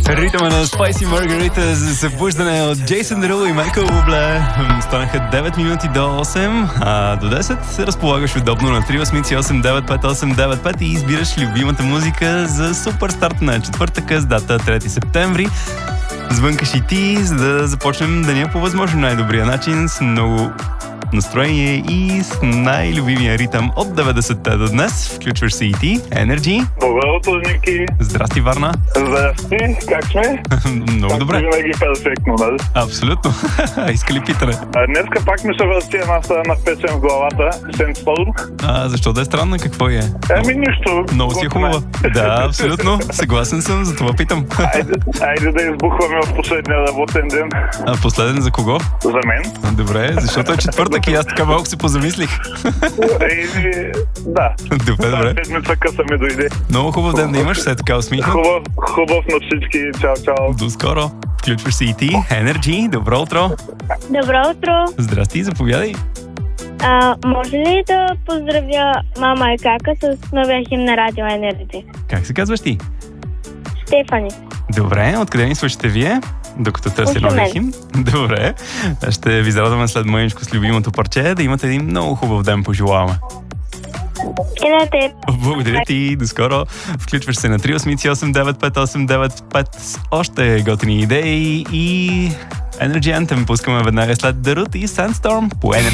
Ритъма на Spicy Margarita за събуждане от Джейсън Деруло и Майкъл Бубле. Станаха 9 минути до 8, а до 10 се разполагаш удобно на 388-95895 и избираш любимата музика за супер старт на четвъртъка с дата 3 септември. Звънкаш и ти, за да започнем деня по възможно най-добрия начин с много настроение и с най-любимия ритъм от 90-те до днес. Включваш се и ти, Energy. Добро утро, Ники. Здрасти, Варна. Здрасти, как сме? Много добре. Винаги перфектно, нали? Абсолютно. Иска ли питане? Днеска пак ми се върти една странна песен в главата. Sandstorm. Защо да е странна? Какво е? Нищо. Много си е хубава. Да, абсолютно. Съгласен съм, за това питам. Айде да избухваме в последния работен ден. Последен за кого? За мен. Добре, защото е четвъртък и аз така малко се позамислих. Да. Добре. Седмица къса ми дойде. Много хубав ден да имаш, все така усмихнат. Хубав на всички. Чао, чао. До скоро. Включваш се и ти. Energy, добро утро. Добро утро. Здрасти, заповядай. Може ли да поздравя мама и кака с новия химн на Радио Energy? Как се казваш ти? Стефани. Добре, откъде ни слушате вие? Докато търся От новия мен. химн. Добре. Ще ви зарадваме след мъничко с любимото парче. Да имате един много хубав ден, пожелаваме. И на теб. Благодаря ти, до скоро. Включваш се на 388-95895 с още готини идеи и Energy Anthem пускаме веднага след The Root и Sandstorm по Energy.